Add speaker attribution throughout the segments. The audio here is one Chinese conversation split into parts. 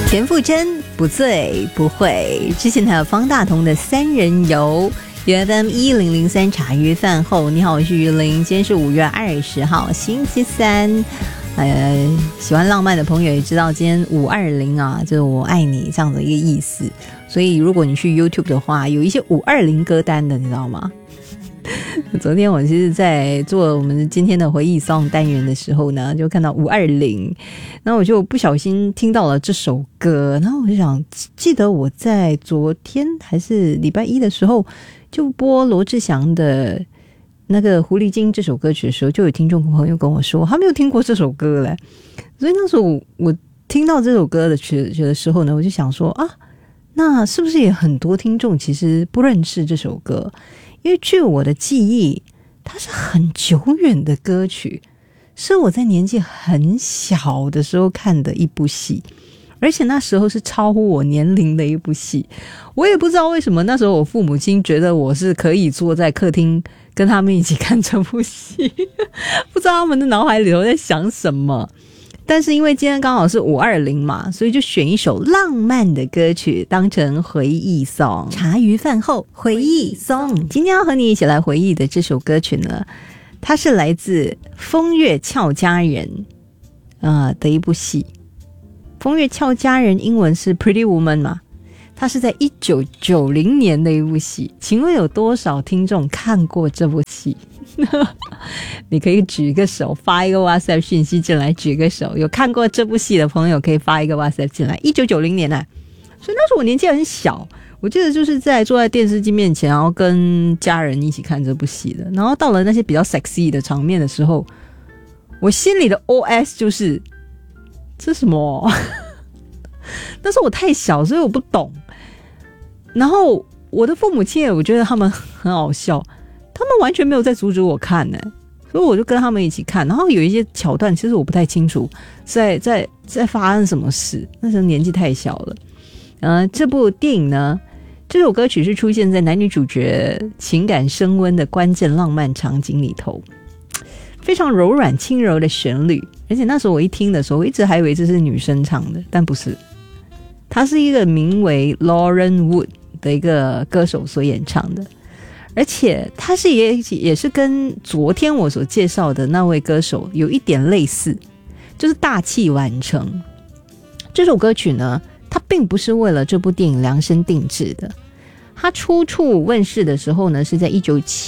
Speaker 1: 田馥甄不醉不会，之前还有方大同的三人游。FM 1003茶余饭后，你好，我是于林，今天是5月20号星期三。喜欢浪漫的朋友也知道，今天520啊，就是我爱你这样的一个意思。所以如果你去 YouTube 的话，有一些520歌单的，你知道吗？昨天我其实在做我们今天的回忆 song 单元的时候呢，就看到520，然后我就不小心听到了这首歌，然后我就想，记得我在昨天还是礼拜一的时候就播罗志祥的那个狐狸精这首歌曲的时候，就有听众朋友跟我说他没有听过这首歌嘞。所以那时候我听到这首歌的曲的时候呢，我就想说啊，那是不是也很多听众其实不认识这首歌？因为据我的记忆，它是很久远的歌曲，是我在年纪很小的时候看的一部戏，而且那时候是超乎我年龄的一部戏。我也不知道为什么那时候我父母亲觉得我是可以坐在客厅跟他们一起看这部戏不知道他们的脑海里头在想什么。但是因为今天刚好是520嘛，所以就选一首浪漫的歌曲当成回忆 song， 茶余饭后回忆 song。 今天要和你一起来回忆的这首歌曲呢，它是来自风月俏佳人的一部戏。风月俏佳人英文是 Pretty Woman 嘛，它是在1990年的一部戏。请问有多少听众看过这部戏？你可以举个手，发一个 WhatsApp 讯息进来，举个手，有看过这部戏的朋友可以发一个 WhatsApp 进来。1990年啊，所以那时候我年纪很小，我记得就是坐在电视机面前，然后跟家人一起看这部戏的。然后到了那些比较 sexy 的场面的时候，我心里的 OS 就是这什么但是我太小，所以我不懂。然后我的父母亲我觉得他们很好笑，他们完全没有在阻止我看呢，所以我就跟他们一起看。然后有一些桥段其实我不太清楚在发生什么事，那时候年纪太小了。这部电影呢，这首歌曲是出现在男女主角情感升温的关键浪漫场景里头，非常柔软轻柔的旋律。而且那时候我一听的时候，我一直还以为这是女生唱的，但不是，它是一个名为 Lauren Wood 的一个歌手所演唱的。而且它是也是跟昨天我所介绍的那位歌手有一点类似，就是大器晚成。这首歌曲呢，它并不是为了这部电影量身定制的。它初处问世的时候呢，是在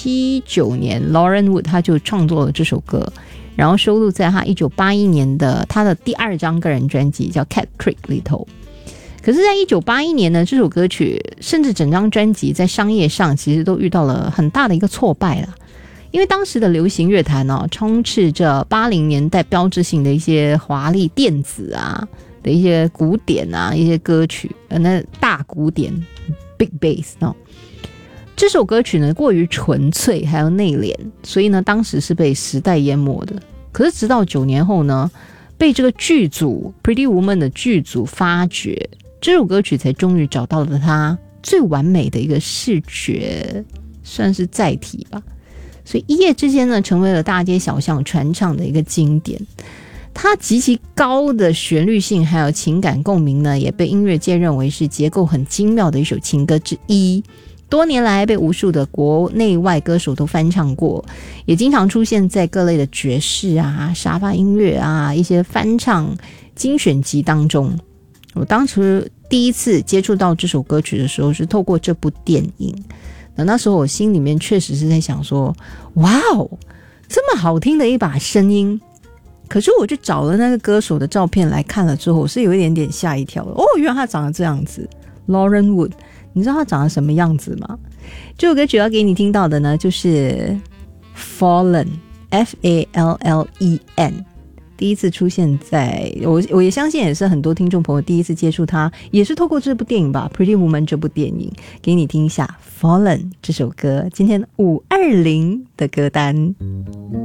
Speaker 1: 1979年 Lauren Wood 他就创作了这首歌，然后收录在他1981年的他的第2张个人专辑叫 Cat Creek 里头。可是在1981年呢，这首歌曲甚至整张专辑在商业上其实都遇到了很大的一个挫败啦。因为当时的流行乐坛充斥着80年代标志性的一些华丽电子啊的一些古典啊一些歌曲，那大古典 Big Bass 这首歌曲呢过于纯粹还有内敛，所以呢当时是被时代淹没的。可是直到9年后呢，被这个剧组 Pretty Woman 的剧组发掘，这首歌曲才终于找到了它最完美的一个视觉算是载体吧。所以一夜之间呢，成为了大街小巷传唱的一个经典。它极其高的旋律性还有情感共鸣呢，也被音乐界认为是结构很精妙的一首情歌之一。多年来被无数的国内外歌手都翻唱过，也经常出现在各类的爵士啊、沙发音乐啊一些翻唱精选集当中。我当时第一次接触到这首歌曲的时候是透过这部电影，那时候我心里面确实是在想说，哇哦，这么好听的一把声音。可是我就找了那个歌手的照片来看了之后，我是有一点点吓一跳的。原来他长得这样子 Lauren Wood， 你知道他长得什么样子吗？这首歌曲要给你听到的呢，就是 Fallen F-A-L-L-E-N， 第一次出现在我也相信也是很多听众朋友第一次接触他，也是透过这部电影吧， Pretty Woman 这部电影。给你听一下 Fallen 这首歌，今天520的歌单。